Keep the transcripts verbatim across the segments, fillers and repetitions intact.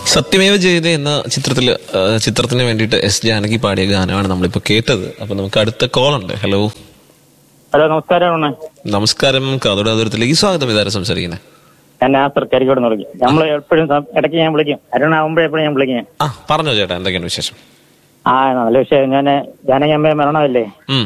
സത്യമേവ ജയത എന്ന ചിത്രത്തില് ചിത്രത്തിന് വേണ്ടിയിട്ട് എസ് ജാനകി പാടിയ ഗാനമാണ് നമ്മളിപ്പോ കേട്ടത്. അപ്പൊ നമുക്ക് അടുത്ത കോൾ ഉണ്ട്. ഹലോ ഹലോ നമസ്കാരം. നമസ്കാരം. കാതോടാതുരത്തിലേക്ക് സ്വാഗതം. ഇതാരും സംസാരിക്കുന്നത്? ഞാൻ നാസർ കരിക്കോട് വിളിക്കും. നമ്മൾ എപ്പോഴും ഇടയ്ക്ക് ഞാൻ വിളിക്കും. അരുണാവുമ്പോഴേ എപ്പോഴും ഞാൻ വിളിക്കും. ആ പറഞ്ഞോ ചേട്ടാ, എന്തൊക്കെയാണ് വിശേഷം? ആ നല്ല വിഷയം. ഞാൻ ജാനകി അമ്മയെ മരണമല്ലേ,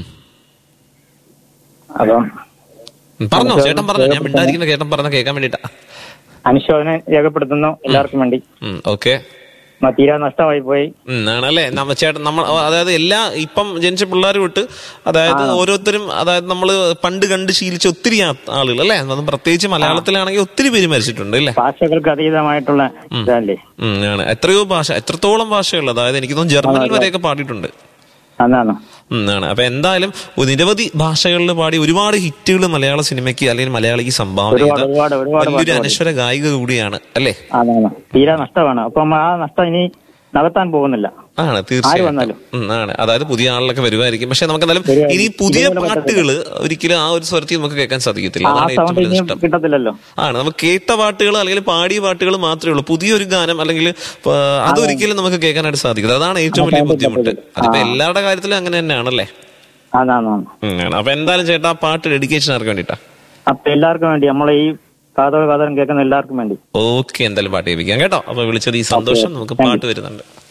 അപ്പം പറഞ്ഞോ ചേട്ടൻ പറഞ്ഞോ. ഞാൻ മിണ്ടായിരിക്കുന്ന ചേട്ടൻ പറഞ്ഞ കേൾക്കാൻ വേണ്ടിട്ടാ. അനുശോചനം രേഖപ്പെടുത്തുന്നു എല്ലാവർക്കും വേണ്ടി. ഓക്കെ. തീരാ നഷ്ടമായി പോയി ആണല്ലേ നമ്മ ചേട്ടൻ. നമ്മൾ അതായത് എല്ലാ ഇപ്പം ജനിച്ച പിള്ളേർ വിട്ട് അതായത് ഓരോരുത്തരും അതായത് നമ്മള് പണ്ട് കണ്ട് ശീലിച്ച ഒത്തിരി ആളുകൾ അല്ലെ, അതും പ്രത്യേകിച്ച് മലയാളത്തിലാണെങ്കിൽ ഒത്തിരി പേര് മരിച്ചിട്ടുണ്ട് അല്ലേ. ഭാഷകൾക്ക് അതീതമായിട്ടുള്ള ഇതല്ലേ. ആണ്. എത്രയോ ഭാഷ, എത്രത്തോളം ഭാഷകൾ, അതായത് എനിക്ക് തോന്നുന്നു ജർമ്മനിൽ വരെയൊക്കെ പാടിയിട്ടുണ്ട്. ആണ്. അപ്പൊ എന്തായാലും നിരവധി ഭാഷകളിൽ പാടി ഒരുപാട് ഹിറ്റുകൾ മലയാള സിനിമയ്ക്ക് അല്ലെങ്കിൽ മലയാളിക്ക് സംഭാവന ചെയ്ത വലിയൊരു അനശ്വര ഗായിക കൂടിയാണ് അല്ലേ. തീരാ നഷ്ടമാണ്. അപ്പം ആ നഷ്ടം ഇനി നടത്താൻ പോകുന്നില്ല. ആണ് തീർച്ചയായും. ആണ്. അതായത് പുതിയ ആളിലൊക്കെ വരുമായിരിക്കും. പക്ഷെ നമുക്ക് എന്തായാലും ഇനി പുതിയ പാട്ടുകൾ ഒരിക്കലും ആ ഒരു സ്വരത്തിൽ നമുക്ക് കേൾക്കാൻ സാധിക്കത്തില്ല. അതാണ് ഏറ്റവും വലിയ നഷ്ടം. കിട്ടത്തില്ലല്ലോ. ആണ്. നമുക്ക് കേട്ട പാട്ടുകൾ അല്ലെങ്കിൽ പാടിയ പാട്ടുകൾ മാത്രമേ ഉള്ളൂ. പുതിയൊരു ഗാനം അല്ലെങ്കിൽ അതൊരിക്കലും നമുക്ക് കേൾക്കാനായിട്ട് സാധിക്കില്ല. അതാണ് ഏറ്റവും വലിയ ബുദ്ധിമുട്ട്. അതിപ്പോ എല്ലാവരുടെ കാര്യത്തിലും അങ്ങനെ തന്നെയാണല്ലേ. അപ്പൊ എന്തായാലും ചേട്ടാ ആ പാട്ട് ഡെഡിക്കേഷൻ ആർക്ക് വേണ്ടിട്ടാ? അപ്പൊ എല്ലാവർക്കും വേണ്ടി, നമ്മളെ ഈ കാതോട് കാതോരം കേൾക്കുന്ന എല്ലാവർക്കും വേണ്ടി. ഓക്കെ, എന്തായാലും പാട്ട് കേൾപ്പിക്കാം കേട്ടോ. അപ്പൊ വിളിച്ചത് ഈ സന്തോഷം. നമുക്ക് പാട്ട് വരുന്നുണ്ട്.